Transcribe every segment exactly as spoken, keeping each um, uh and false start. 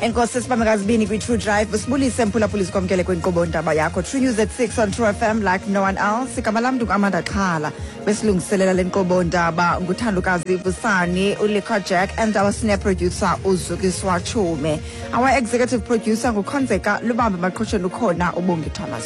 Enkosi sibamekazi bini kwi True Drive sibulise mphulaphuli sikwamkele kwinkqubo ndaba yakho True News at six on True F M like no one else. Igama lam ndingu-Amanda Xhala besilungiselela le nkqubo ndaba nguthandukazi Vusani, uLikha Jack and our senior producer uZukiswa Chume. Our executive producer nguKhonzeka Lubambe Maqhusheni ukhona uBongi Thomas.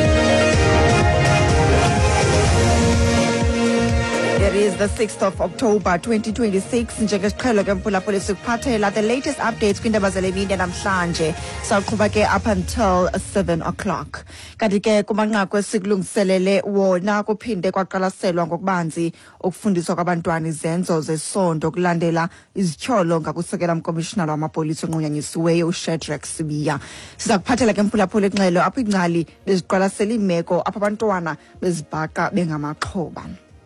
It is the sixth of October twenty twenty-six. Njengesiqhelo ke mphulaphuli sikuphathela the latest updates kwindaba zale mini namhlanje. Sawuqhuba ke up until seven o'clock. Kanti ke kumanqaku esikulungiselele wona kuphinde kwaqalaselwa ngokubanzi ukufundiswa kwabantwana izenzo zesondo kulandela izityholo ngakusekela umkomishinala wamapolisa onqunyanyisiweyo uShadrack Sibiya. Siza kuphathela ke mphulaphuli ingxelo apho ingcali beziqwalasela imeko apho abantwana bezibhaqa bengamaxhoba.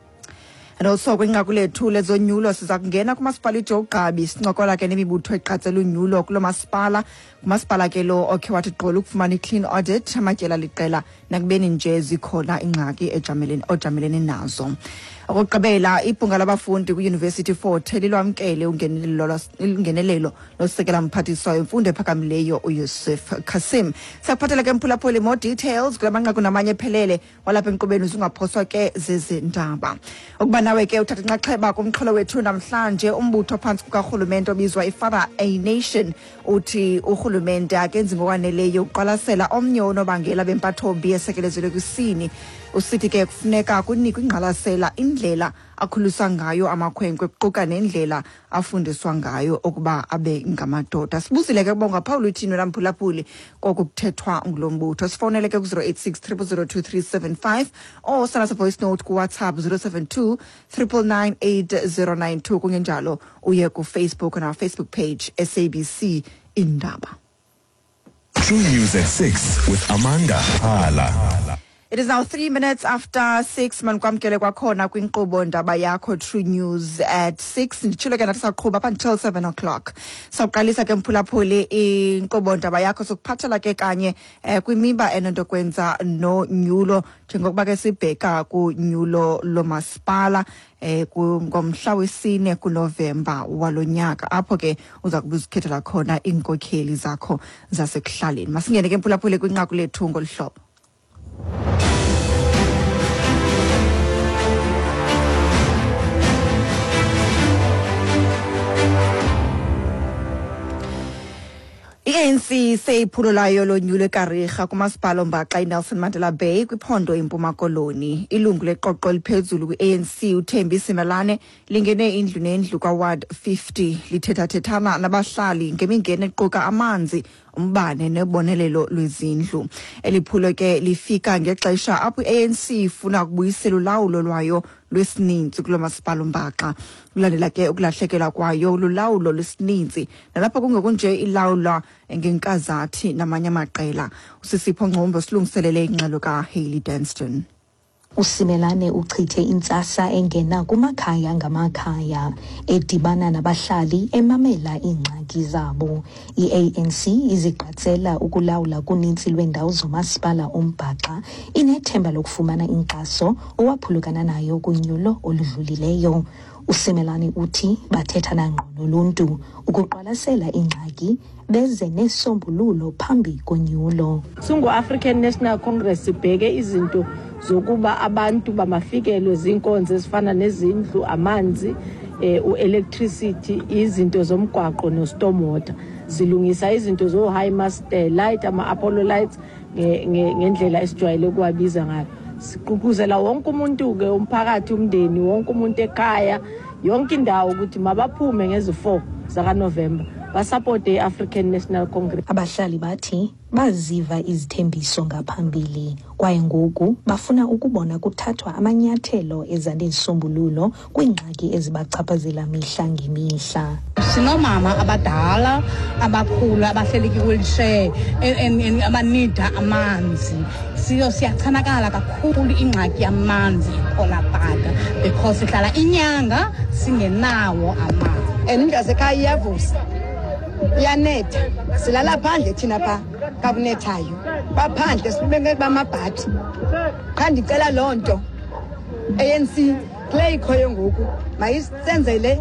And also kwinqaku lethu lezonyulo siza kungena kumasipala iJogqabi sincokola ke nemibutho eqatsela unyulo kulo masipala kumasipala ke lo okhe wathi gqolo ukufumana i-clean audit amatyela liqela nakubeni nje zikhona ingxaki ejameleni ojameleni nazo. Okugqibela ibhunga labafundi kwi-University Fort lilwamkele ungenelelo losekela mphathiswa wemfundo ephakamileyo uYusuf Kasim. Sakuphathela ke mphulaphuli more details kula manqaku namanye ephelele walapha enkqubeni usungaphoswa ke zezindaba. Ukuba nawe ke uthatha inxaxheba kumxholo wethu namhlanje umbutho phantsi kukarhulumente obizwa iFather A Nation uthi urhulumente akenzi ngokwaneleyo uqwalasela omnye onobangela bempathombi esekelezelwe kwisini. Usithi ke kufuneka kunikwe ingqalasela indlela akhulusa ngayo amakhwenkwe kuquka nendlela afundiswa ngayo ukuba abe ngamadoda. Sibuzile ke bonga Paul uthini lamphulaphuli koku kuthethwa ngulombutho. Sifonele ke ku zero eight six zero zero two three seven five or send us a voice note ku WhatsApp zero seven two nine nine eight zero nine two kungenjalo uye ku Facebook on our Facebook page S A B C Indaba. True News at six with Amanda Xhala. It is now three minutes after six. Mankwamkele kwakhona kwinkqubo ndaba yakho True News at six. Ndichule ke nathi saqhuba up until seven o'clock. Sawuqalisa ke mphulaphuli inkqubo ndaba yakho sokuphathela ke kanye eh, kwimiba enento kwenza no nyulo njengokuba ke sibheka ku nyulo lomasipala eh ngomhla wesine kuNovember walonyaka apho ke uza kubuzikhethela khona inkokheli zakho zasekuhlaleni. Masingene ke mphulaphuli kwinqaku lethu ngolhlobo. I-A N C seyiphululayo lonyulo eKarega kumasipala ombaxa iNelson Mandela Bay kwiphondo eMpuma Koloni. Ilungu leqoqo eliphezulu kwi-A N C uThembi Simelane lingene indlu nendlu kwaWard fifty lithethathethana nabahlali ngemingeni equka amanzi umbane nebonelelo lwezindlu. Eliphulo ke lifika ngexesha apho i-A N C ifuna ukubuyisela ulawulo lwayo lwesininzi kulo masipala ombaxa. Kulandela ke ukulahlekelwa kwayo ulawulo lwesininzi nalapho kungekunje ilawulwa ngenkazathi namanye amaqela. Usisipho Ngcombe silungiselele ingxelo kaHailey Danston. Usimelane uchithe intsasa engena kumakhaya ngamakhaya edibana nabahlali emamela ingxaki zabo. I-A N C izigqatsela ukulawula kuninzi lwendawo zomasipala ombhaxa inethemba lokufumana inkxaso owaphulukana nayo kunyulo oludlulileyo. Usimelane uthi bathetha nangqo noluntu ukuqwalasela ingxaki beze nesombululo phambi konyulo. Sungu African National Congress ibheke izinto zokuba abantu bamafikelo zinkonzo ezifana nezindlu, amanzi, eh uelectricity, izinto zomgwaqo no storm water. Silungisa izinto zo high mast light ama Apollo lights ngendlela esijwayele ukuwabiza ngayo. Siqhubuzela wonke umuntu ke umphakathi umndeni wonke umuntu ekhaya yonke indawo ukuthi mabaphume ngezi four zaka November basupport iAfrican National Congress. Abahlali bathi baziva izithembiso ngaphambili kwaye ngoku bafuna ukubona kuthathwa amanyathelo ezanezisombululo kwingxaki ezibachaphazela mihla ngemihla. Sinomama abadala abakhulu abahleli kwi-wheelchair abanida amanzi. Siyo siyachanakala kakhulu ingxaki yamanzi olapaka because sihlala inyanga singenawo amanzi. Endasekhaya iyavusa yanetha silala phandle thina pha kabunethayo baphandle sibeke bamabhathi qha ndicela lonto A N C play ikhoyo ngoku mayisenzele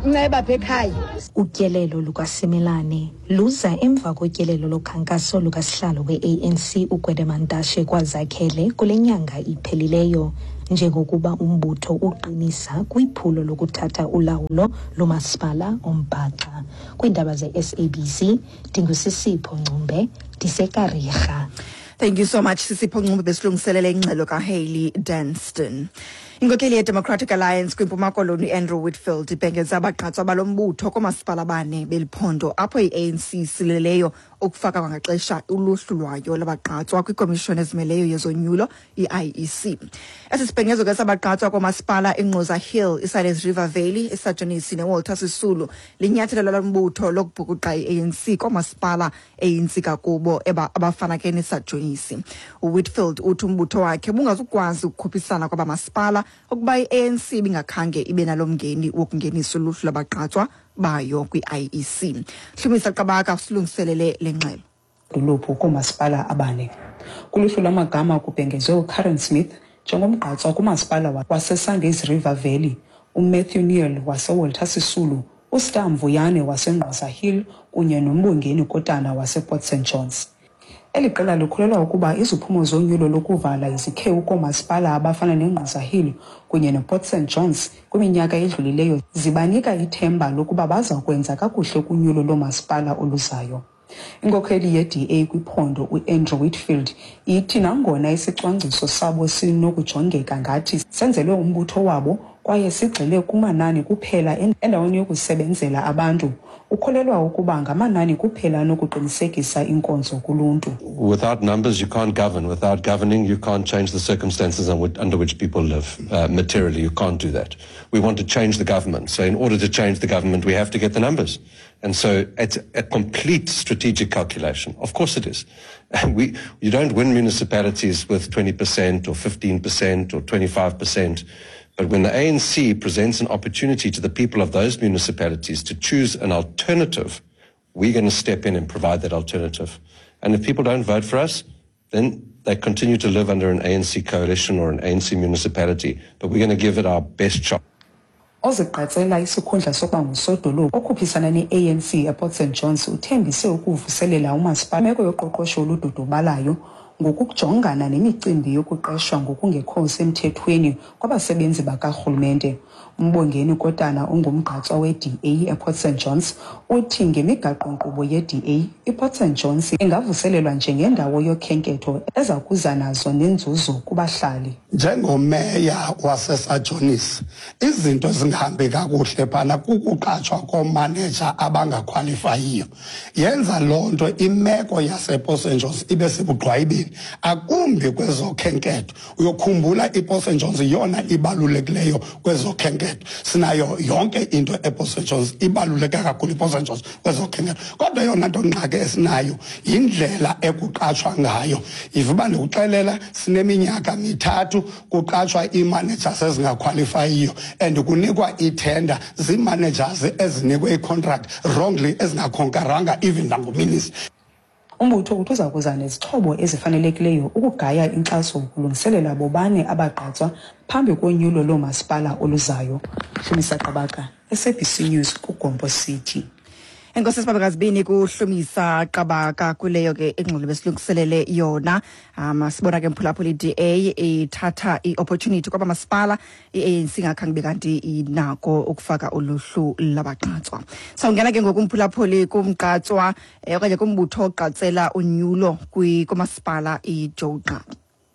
nceba apha ekhaya. Utyelelo lukaSimelane luza emva kotyelelo lokhankaso lukasihlalo we-A N C uGwede Mantashe kwaZakhele kule nyanga iphelileyo, njengokuba umbutho uqinisa kwiphulo lokuthatha ulawulo lomasipala ombhaxa. Kwiindaba ze-S A B C, ndingusisipho Ncumbe, ndiseKarega. Thank you so much, Sisipho Ncumbe, besilungiselele ingxelo kaHailey Danston. Inkokeli ye-Democratic Alliance kwiMpuma Koloni Andrew Whitfield ibhengeza abagqatswa balombutho koomasipala bane beliphondo apho i-A N C isileleyo ukufaka kwangaxesha uluhlu lwayo labagqatswa kwikomishoni ezimeleyo yezonyulo i-I E C. Esi sibhengezo ke sabagqatswa koomasipala iNgquza Hill, iSilence River Valley, iSajonisi neWalter Sisulu linyathelo lombutho lokubhukuqa i-A N C koomasipala eyintsika kubo abafana ke neSajonisi. uWhitfield uthi umbutho wakhe bungazukwazi ukukhuphisana kwabamasipala ukuba i-A N C bingakhange ibe nalomngeni wokungenisa uluhlu labagqatswa bayo kwi-I E C. Hlumisa Qabaka silungiselele le ngxelo. Dolophu koomasipala abane. Kuluhlu lwamagama kubhengezwe uKaren Smith njengomgqatswa kumasipala waseSundays River Valley, uMatthew Neal waseWalter Sisulu, uStar Mvuyane waseNgquza Hill kunye noMbongeni Kotana wasePort Saint Johns. Eli qela likhulelwa ukuba iziphumo zonyulo lokuvala izikhewu koomasipala abafana neNgquza Hill kunye nePort Saint Johns kwiminyaka edlulileyo zibanika ithemba lokuba baza kwenza kakuhle kunyulo lomasipala oluzayo. Inkokheli ye-D A kwiphondo uAndrew Whitfield ithi nangona isicwangciso sabo sinokujongeka ngathi senzelwe umbutho wabo kwaye sigxile kumanani kuphela endaweni yokusebenzela abantu, ukholelwa ukuba ngamanani kuphela nokuqinisekisa inkonzo kuluntu. Without numbers you can't govern. Without governing you can't change the circumstances under which people live. Uh, materially you can't do that. We want to change the government. So in order to change the government we have to get the numbers. And so it's a complete strategic calculation. Of course it is. We, you don't win municipalities with twenty percent or fifteen percent or twenty-five percent. But when the A N C presents an opportunity to the people of those municipalities to choose an alternative, we're going to step in and provide that alternative. And if people don't vote for us, then they continue to live under an A N C coalition or an A N C municipality. But we're going to give it our best shot. Ozigqatsela isikhundla sokuba ngusodolophu okhuphisana ne-A N C ePort Saint Johns uthembise ukuvuselela umasipala imeko yoqoqosho oludodobalayo ngokujongana nemicimbi yokuqeshwa ngokungekho semthethweni kwabasebenzi bakarhulumente. Umbongeni Kotana ongumgqatswa we-D A ePort Saint Johns uthi ngemigaqo-nkqubo ye-D A iPort Saint Johns ingavuselelwa njengendawo yokhenketho eza kuza nazo nenzuzo kubahlali. Njengomeya waseSajonisi izinto zingahambi kakuhle phana kukuqatshwa koomaneja abangakhwalifayiyo. Yenza loo nto imeko yasePort Saint Johns ibe sebugqwayibeni akumbi kwezokhenketho. Uyokhumbula iPort Saint Johns yona ibalulekileyo kwezokhenketho. Sinayo yonke into ePort Saint Johns ibaluleke kakhulu iPort Saint Johns kwezokhenketho. Kodwa yona nto ngqake esinayo yindlela ekuqatshwa ngayo. Ivuba ndikuxelela sineminyaka mithathu kuqatshwa imanagers ezingaqualifiyiyo and kunikwa itender zimanagers ezinikwe icontract wrongly ezingakhonkaranga even nanguminister. Umbutho uza kuza nezixhobo ezifanelekileyo ukugaya inkxaso kulungiselela bobane abagqatswa phambi konyulo loomasipala oluzayo. Hlumisa Qabaka, S A B C News, kuGompo City. Enkosi sibabekazibini kuhlumisa Qabaka kuleyo ke ingxolo besilungiselele yona. Um sibona ke mphulaphuli i-D A ithatha i-opportunity kwaba masipala i-A N C ngakhange bekanti inako ukufaka uluhlu labagqatswa. Sawungena ke ngokumphulaphuli kumgqatswa okanye kumbutho oqatsela unyulo kwi-komasipala iJoe Gqabi.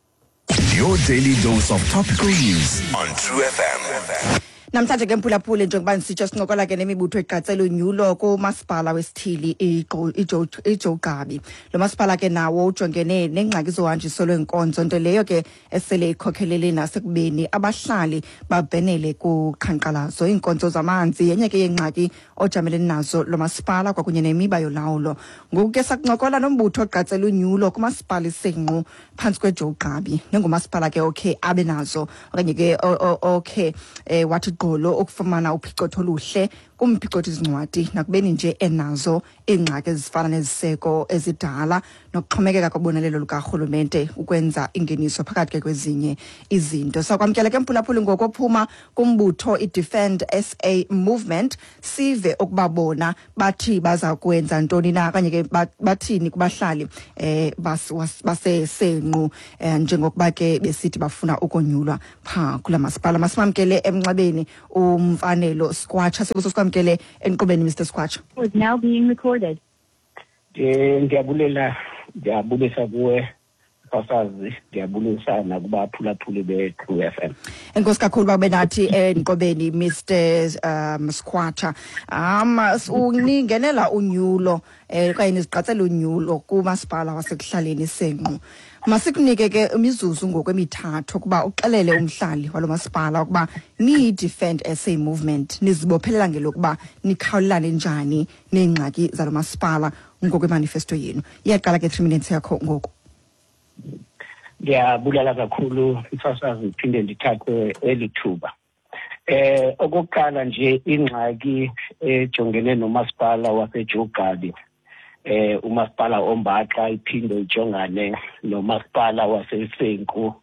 Your daily dose of topical news on True F M. Namhlanje ke mphulaphuli njengoba nisitsho sincokola ke nemibutho eqatsela unyulo kumasipala wesithili iJoe Gqabi. Lo masipala ke nawo ujongene nengxaki zohanjiso lwenkonzo nto leyo ke esele ikhokhelele nasekubeni abahlali babhenele kuqhankqalazo inkonzo zamanzi yenye ke yengxaki ojamelene nazo lo masipala kwakunye nemiba yolawulo. Ngoku ke sakuncokola nombutho oqatsela unyulo kumasipala iSengqu phantsi kweJoe Gqabi nengumasipala ke okay abe nazo okanye ke okay eh wathi gqolo ukufumana uphicotho oluhle kumphicotho izincwadi nakubeni nje enazo ingxaki ezifana neziseko ezidala nokuxhomekeka kobonelelo lukarhulumente ukwenza ingeniso phakathi kwezinye izinto. Sakwamkela ke mphulaphuli ngokophuma kumbutho i-Defend S A Movement sive okubabona bathi baza kwenza ntoni na kanye ke bathini kubahlali eh basesenqu njengokuba ke besithi bafuna ukonyulwa pha kula masipala. Masimamkele emnxebeni umfanelo Skwatsha. Sibuso sikwamkele enqubeni Mister Skwatsha. Was now being recorded. Eh ngiyabulela ngiyabulisa kuwe basazi ngiyabulisa nakubaphulaphuli be-True F M. Enkosi kakhulu babe nathi enqobeni Mister um Skwatsha. Um uningenela unyulo eh kanye neziqatsela unyulo kumasipala wasekuhlaleni Senqu. Masikunike ke imizuzu ngokwemithathu kuba uxelele umhlali walo masipala ukuba ni Defend S A Movement nizibophelela ngelokuba nikhawulelane njani neengxaki zalo masipala ngokwemanifesto yenu. Iyaqala ke three minutes yakho ngoko. Ngiyabulala kakhulu mfasazi ngiphinde ndithathe elithuba. Eh okokuqala nje ingxaki ejongene nomasipala waseJogabi eh umasipala ombaxa iphinde ijongane nomasipala waseSenqu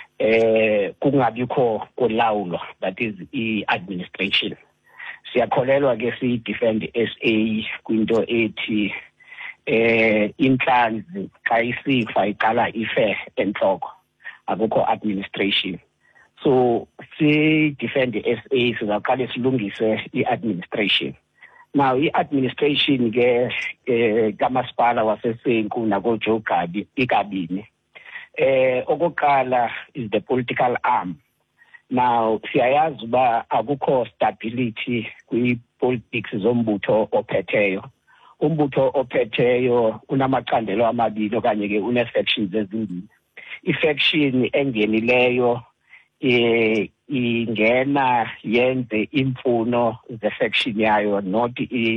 eh kungabikho kolawulo, that is i-administration. Siyakholelwa ke si Defend S A kwinto ethi eh inhlanzi xa isifa iqala ife enhloko, akukho administration. So si Defend S A sizaqala silungise i-administration. Now i-administration ke eh kamasipala waseSenqu nakoJogabi ikabini. Eh okokuqala is the political arm. Now siyayazi uba akukho stability kwi-politics zombutho ophetheyo. Umbutho ophetheyo unamacandelo amabili okanye ke une-factions ezimbili. I-faction engenileyo eh ingena yenze imfuno ze-faction yayo, not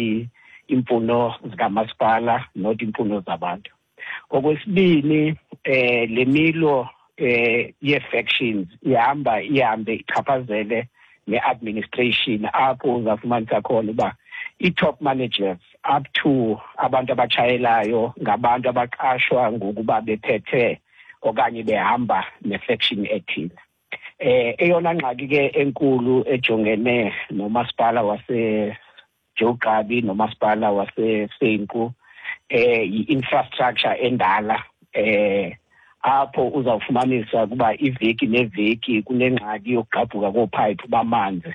imfuno zikamasipala, not imfuno zabantu. Okwesibini eh lemilo eh ye-factions ihamba ihambe ichaphazele ne-administration apho uzafumanisa khona uba i-top managers up to abantu abachayelayo ngabantu abaqashwa ngokuba bephethe okanye behamba ne-faction ethile. Eh eyona ngxaki ke enkulu ejongene nomasipala waseJogabi nomasipala waseSenqu eh i-infrastructure endala eh apho uzawufumanisa kuba iveki neveki kunengxaki yokugqabhuka kopipe bamanzi.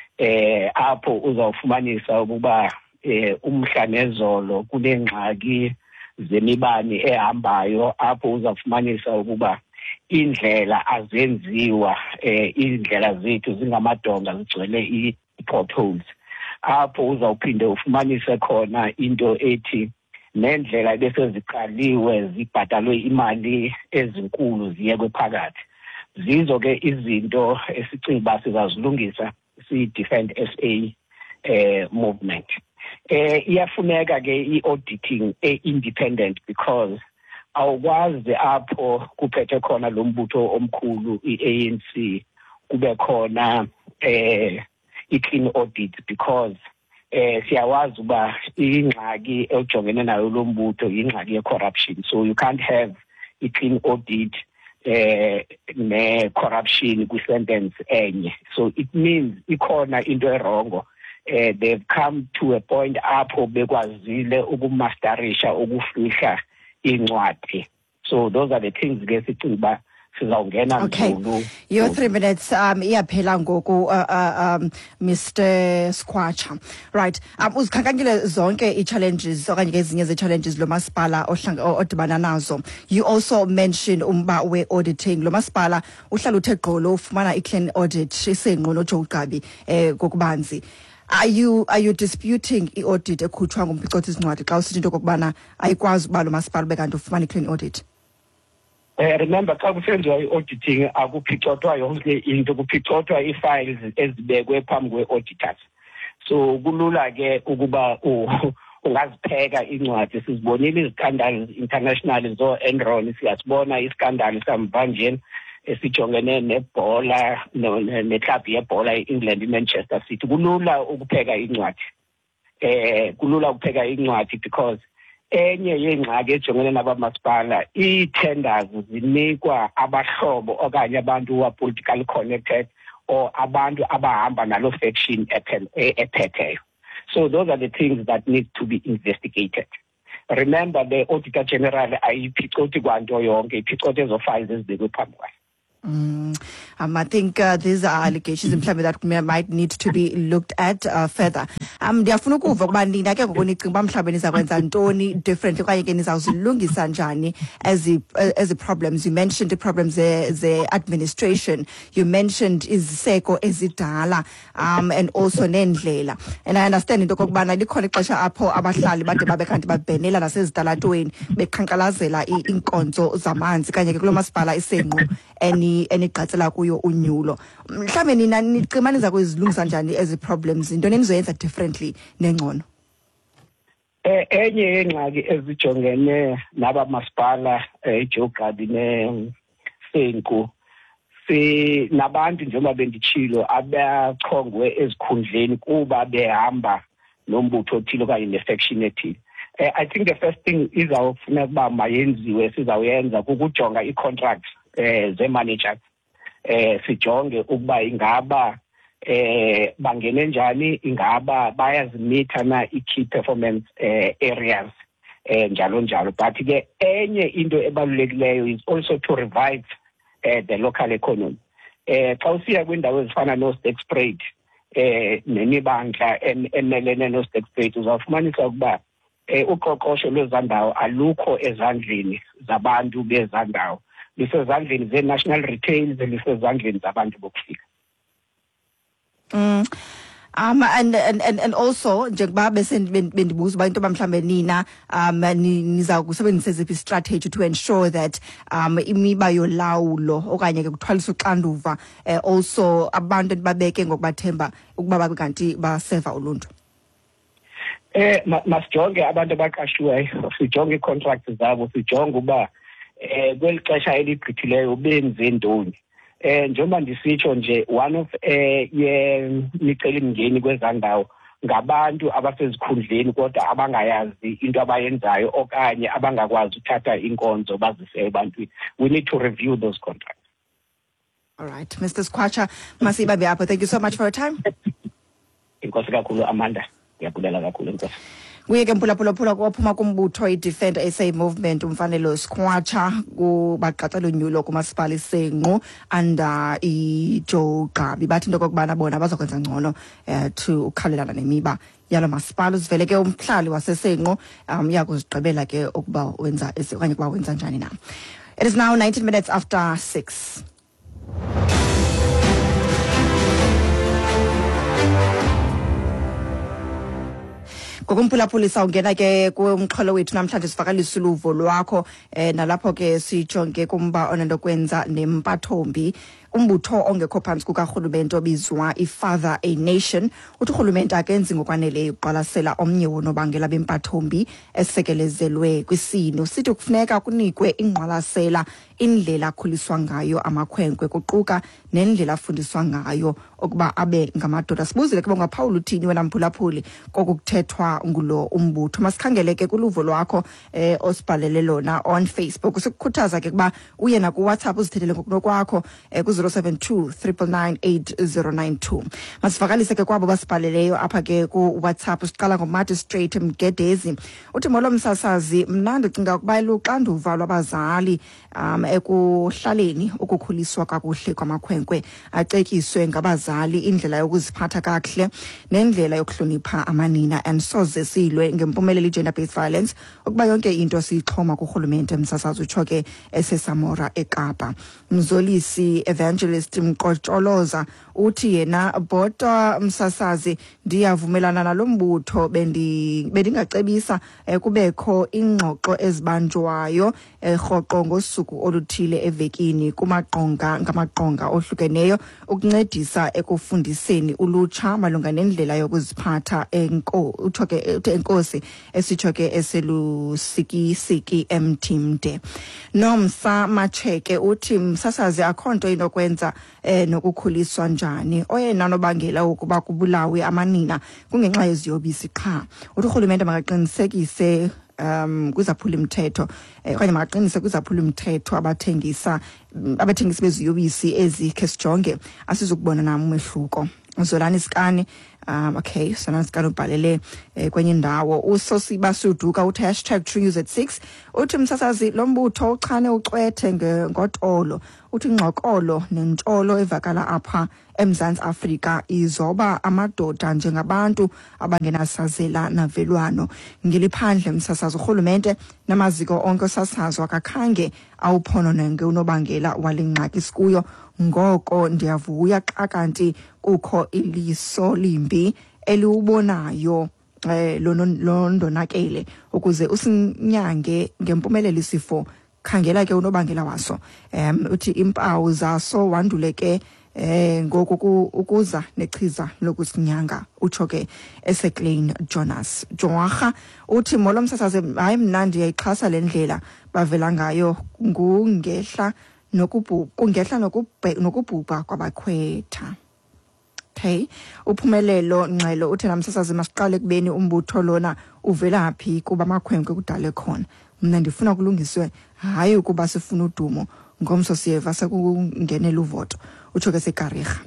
Eh apho uzawufumanisa ukuba eh umhla nezolo kunengxaki zemibani ehambayo, apho uzawufumanisa ukuba indlela azenziwa eh indlela zethu zingamadonga zigcwele i-potholes. Apho uzawuphinde ufumanise khona into ethi nendlela bese ziqaliwe zibhatalwe imali ezinkulu ziyekwe phakathi. Zizo ke izinto esicinga sizazilungisa si Defend S A eh movement. Eh iyafuneka ke i-auditing e-independent because awukwazi apho kuphethe khona lo mbutho omkhulu i-A N C kube khona eh i-clean audit, because eh siyawazi uba ingxaki ejongene nayo lo mbutho ingxaki ye-corruption. So you can't have i-clean audit eh ne-corruption kwi-sentence enye. So it means ikhona into erongo. Eh they've come to a point apho bekwazile ukumasterisha ukufihla incwadi. So those are the things ke sicinga sizawungena nzulu. Your three minutes um iyaphela ngoku uh, uh, um Mister Skwatsha. Right. Um uzikhankanyile zonke i-challenges okanye ezinye ze-challenges lo masipala odibana nazo. You also mentioned umba we-auditing. Lo masipala uhlala uthe gqolo ufumana i-clean audit iSenqu noJogabi eh kokubanzi. Are you are you disputing i-audit ekhutshwa ngumphicotho izincwadi xa usithi into kokubana ayikwazi uba lo masipala bekanti ufumana i-clean audit? Eh remember xa kusenziwa i-auditing akuphicotwa yonke into, kuphicothwa i-files ezibekwe phambi kwe-auditors. So kulula ke ukuba ungazipheka incwadi. Sizibonile izikandali international zo Enron, siyasibona iskandali samvanje esijongene nebhola neclub yebhola eEngland iManchester City. Kulula ukupheka incwadi. eh kulula ukupheka incwadi because enye yengxaki ejongene nabamasipala i-tenders zinikwa abahlobo okanye abantu who are politically connected or abantu abahamba nalo faction ephetheyo. So those are the things that need to be investigated. Remember, the Auditor General ayiphicoti kwanto yonke, iphicoti ezo files ezibekwe phambi kwayo. Mm, um, I think uh, these are allegations mhlawumbe that might need to be looked at uh, further. Um, ndiyafuna ukuva ukuba nina ke ngoku nicinga uba mhlawumbe niza kwenza ntoni differently okanye ke nizawuzilungisa njani as as the problems. You mentioned the problems the, the administration, you mentioned iziseko ezidala um and also nendlela, and I understand into okubana likhona ixesha apho abahlali bade babe kanti babhenela nasezitalatweni beqhanqalazela inkonzo zamanzi kanye ke kulo masipala isenqu eni enigqatsela kuyo unyulo. Mhlawumbe nina nicima niza kuzilungisa njani ezi problems, into enizoyenza differently nengcono? Eh enye yengxaki ezijongene naba masipala eJogabi neSenku si nabantu njengoba bendichilo abachongwe ezikhundleni kuba behamba nombutho othile okanye nefaction ethile. Uh, I think the first thing is awufuna ukuba mayenziwe sizawuyenza kukujonga i-contracts eh ze managers eh sijonge ukuba ingaba eh bangene njani, ingaba bayazimitha na i-key performance eh, areas eh njalo njalo. But ke enye into ebalulekileyo is also to revive eh, the local economy. Eh xa usiya kwindawo ezifana no-Sterkspruit eh nemibandla emelene no-Sterkspruit uzawufumanisa ukuba eh uqoqosho lwezandawo alukho ezandleni zabantu bezandawo, lisezandleni ze-national retail, lisezandleni zabantu bokufika. Mm. Um and and and, and also njengoba bese bendibuza uba into bamhlambe nina um niza kusebenzisa ziphi strategy to ensure that um imiba yolawulo okanye ke kuthwalisa uxanduva uh, also abantu babeke ngokubathemba ukuba babe kanti baseva uluntu. Eh masijonge abantu abaqashiweyo, sijonge i-contract zabo, sijonge uba eh kweli xesha eligqithileyo benze ntoni. Eh njengoba ndisitsho nje one of eh yemicelimngeni kwezandawo ngabantu abasezikhundleni kodwa abangayazi into abayenzayo okanye abangakwazi uthatha inkonzo bazise ebantwini. We need to review those contracts. All right, Mister Skwatsha Masiba Biapo, thank you so much for your time. Inkosi kakhulu Amanda. Yabulela kakhulu Nkosi. Kuye ke mphulaphula kwaphuma kumbutho i-Defend S A Movement umfanelo Skwatsha kubaqatsela unyulo kumasipala iSenqu under iJogabi bathi into kokubana bona bazokwenza ngcono eh to ukhalelana nemiba yalo masipala. Sivele ke umhlali waseSenqu um yakuzigqibela ke ukuba wenza okanye kuba wenza njani na. It is now nineteen minutes after six. Ngokumphulaphulisa ungena ke kumxholo wethu namhlanje sivakalisa uluvo lwakho eh nalapho ke sijonge kumba onento kwenza nempathombi umbutho ongekho phansi kukarhulumente obizwa iFather a Nation. Uthi urhulumente akenzi ngokwaneleyo uqwalasela omnye wonobangela bempathombi esekelezelwe kwisino. Sithi kufuneka kunikwe ingqwalasela indlela akhuliswa ngayo amakhwenkwe kuquka nendlela afundiswa ngayo okuba abe ngamadoda. Sibuzile ke bongaphawula uthini wena mphulaphuli kokuthethwa ngulo umbutho. Masikhangele ke kuluvo lwakho eh osibhalele lona on Facebook. Sikukhuthaza ke kuba uye na ku WhatsApp uzithethele ngokunokwakho eh ku zero seven two nine nine nine eight zero nine two. Masivakalise ke kwabo basibhaleleyo apha ke ku WhatsApp. Siqala ngoMagistrate Mgedezi. Uthi molo msasazi, mna ndicinga ukuba iluxanduva lwabazali um ekuhlaleni ukukhuliswa kakuhle kwamakhwenkwe acetyiswe ngabazali indlela yokuziphatha kakuhle nendlela yokuhlonipha amanina, and soze silwe ngempumelelo gender based violence ukuba yonke into siyixhoma kurhulumente. Msasazi utsho ke eseSamora eKapa. Mzolisi Evangelist Mqotsholoza uthi yena bota msasazi ndiyavumelana nalombutho bendi bendingacebisa eh, kubekho ingxoxo ezibanjwayo erhoqo ngosuku oluthile evekini kumaqonga ngamaqonga ohlukeneyo ukuncedisa ekufundiseni ulutsha malunga nendlela yokuziphatha enko uthoke enkosi esithoke eselusikisiki emthimde. Nomsa Macheke uthi msasazi akhonto ino kwenza eh nokukhuliswa njani. Oyena nobangela ukuba kubulawe amanina kungenxa yeziyobisi qha. Uthi urhulumente makaqinisekise um kwizaphula umthetho okanye makaqinise kwizaphula umthetho abathengisa abathengisi beziyobisi ezikhe sijonge asizukubona nami umehluko. Zolani Skani um okay Zolani Skani ubhalele eh, kwenye ndawo uSosiba Suduka uthi hashtag True News at six uthi msasazi lombutho uchane ucwethe ngotolo uthi ngxokolo nentolo evakala apha eMzantsi Afrika izoba amadoda njengabantu abangenasazela navelwano ngiliphandle msasazi urhulumente namaziko onke osasazo akakhange awuphononenge unobangela walengxaki sikuyo ngoko ndiyavuya xa kanti kukho iliso limbi eliubonayo eh londonakele ukuze usinyange ngempumelelo isifo khangela ke unobangela waso em uthi impawu zaso wanduleke eh ngoku ukuza nechiza lokusinyanga utsho ke eSeklane Jonas Joacha uthi molo msasaze hayi mnandi yayixhasa lendlela bavela ngayo ngungehla nokubhu kungehla nokubhubha kwabakhwetha. Okay uphumelelo Ngxelo uthi namsasaze masiqale kubeni umbutho lona uvela phi kuba amakhwenkwe kudale khona mina ndifuna kulungiswe hayi ukuba sifuna udumo ngomso siyeva sekungenela uvoto utsho ke seGarigha.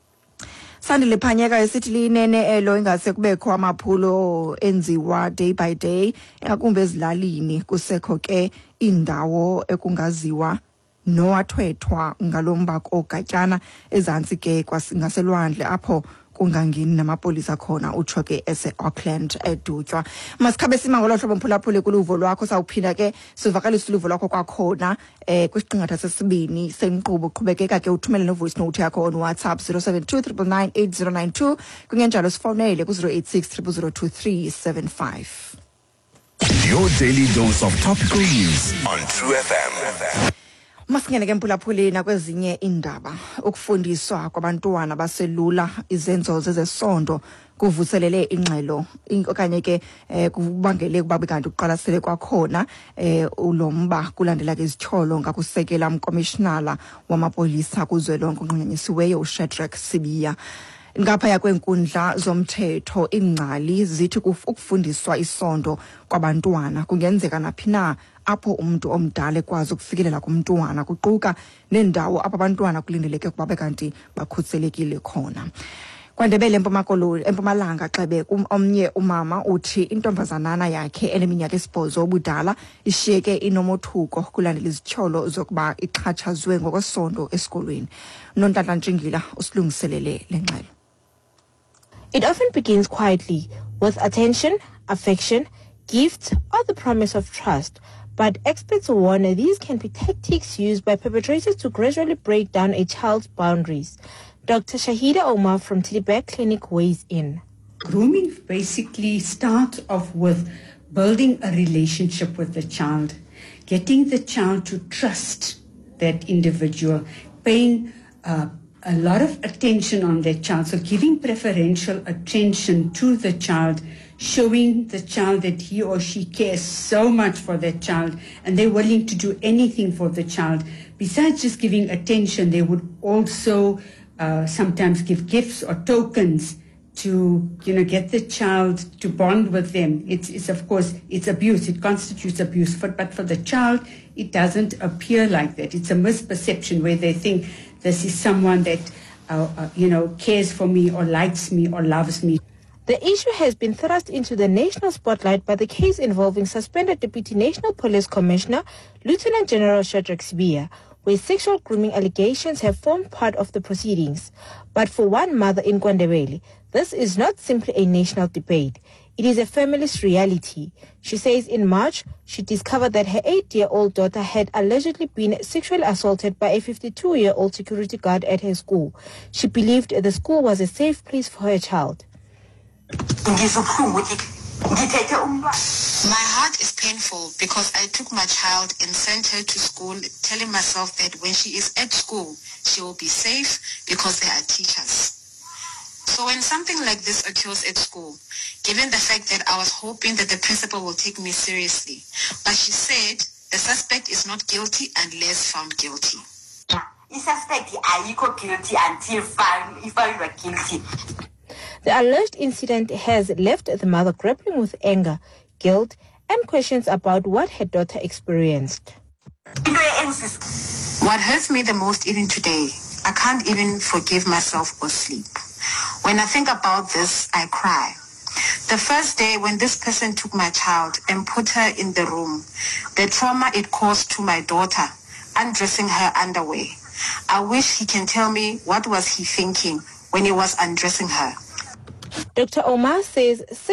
Sandile Phanyeka esithi linene elo ingase kubekho amaphulo enziwa day by day ngakumbe ezilalini kusekho ke indawo ekungaziwa nowathwethwa ngalombako gatyana ezantsi ke kwasingaselwandle apho kungangini namapolisa khona utsho ke ese Auckland edutywa. Masikhabe simangolo hlobo mphulaphule kuluvo lwakho sawuphinda ke sivakalisa uluvo lwakho kwakhona eh kwisiqingatha sesibini senkqubo uqhubekeka ke uthumele no voice note yakho on WhatsApp zero seven two nine nine eight zero nine two kungenjalo sifonele ku zero eight six zero zero two three seven five. Your daily dose of topical news on True F M. Masingene ke mphulaphuli nakwezinye indaba ukufundiswa kwabantwana baselula izenzo zezesondo kuvuselele ingxelo okanye ke kubangele kuba kanti uqalasele kwakhona eh ulomba kulandela ke izitholo ngakusekela umcommissioner wamapolisa kuzwelonke unqanyisiweyo uShadrack Sibiya. Ngapha yakwenkundla zomthetho ingcali zithi ukufundiswa isondo kwabantwana kungenzeka naphina apho umuntu omdala ekwazi ukufikelela kumntwana kuquka nendawo apho abantwana kulindeleke kuba bekanti bakhutselekile khona. KwaNdebele eMpumalanga eMpumalanga xebe omnye umama uthi intombazanana yakhe eneminyaka esibhozo obudala ishiyeke inomothuko kulandela izitholo zokuba ixhatshazwe ngokwesondo esikolweni. Nonhlanhla Ntshingila usilungiselele lengxelo. It often begins quietly with attention, affection, gifts, or the promise of trust. But experts warn these can be tactics used by perpetrators to gradually break down a child's boundaries. Doctor Shahida Omar from Tidibek Clinic weighs in. Grooming basically starts off with building a relationship with the child, getting the child to trust that individual, paying uh, a lot of attention on that child, so giving preferential attention to the child, showing the child that he or she cares so much for that child and they're willing to do anything for the child. Besides just giving attention, they would also uh, sometimes give gifts or tokens to, you know, get the child to bond with them. It's, it's of course, it's abuse. It constitutes abuse. For, but for the child, it doesn't appear like that. It's a misperception where they think this is someone that, uh, uh, you know, cares for me or likes me or loves me. The issue has been thrust into the national spotlight by the case involving suspended Deputy National Police Commissioner Lieutenant General Shadrack Sibiya, where sexual grooming allegations have formed part of the proceedings. But for one mother in KwaNdebele, this is not simply a national debate. It is a family's reality. She says in March, she discovered that her eight-year-old daughter had allegedly been sexually assaulted by a fifty-two-year-old security guard at her school. She believed the school was a safe place for her child. My heart is painful because I took my child and sent her to school telling myself that when she is at school, she will be safe because there are teachers. So when something like this occurs at school, given the fact that I was hoping that the principal will take me seriously, but she said the suspect is not guilty unless found guilty. i-suspect ayikho guilty until if you are guilty. The alleged incident has left the mother grappling with anger, guilt, and questions about what her daughter experienced. What hurts me the most even today, I can't even forgive myself or sleep. When I think about this, I cry. The first day when this person took my child and put her in the room, the trauma it caused to my daughter, undressing her underwear. I wish he can tell me what was he thinking when he was undressing her. Doctor Omar says